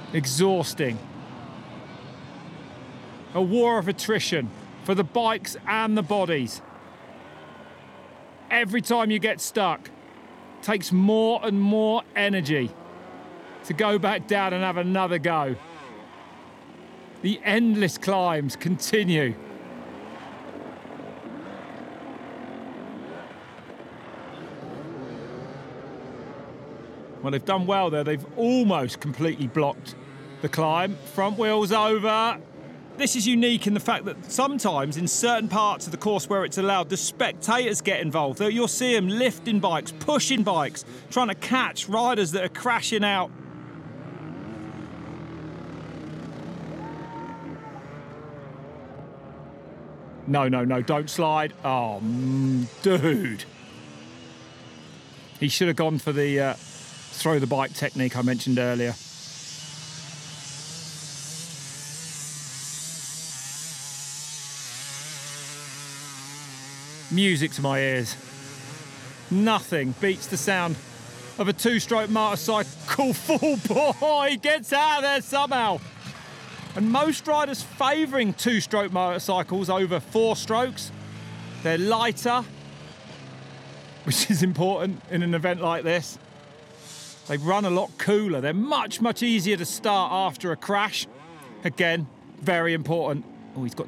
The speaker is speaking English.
Exhausting. A war of attrition for the bikes and the bodies. Every time you get stuck, it takes more and more energy to go back down and have another go. The endless climbs continue. Well, they've done well there. They've almost completely blocked the climb. Front wheels over. This is unique in the fact that sometimes in certain parts of the course where it's allowed, the spectators get involved. You'll see them lifting bikes, pushing bikes, trying to catch riders that are crashing out. No, don't slide. Oh, dude. He should have gone for the throw the bike technique I mentioned earlier. Music to my ears. Nothing beats the sound of a two-stroke motorcycle full bore. He gets out of there somehow. And most riders favouring two-stroke motorcycles over four strokes. They're lighter, which is important in an event like this. They run a lot cooler. They're much easier to start after a crash. Again, very important. Oh, he's got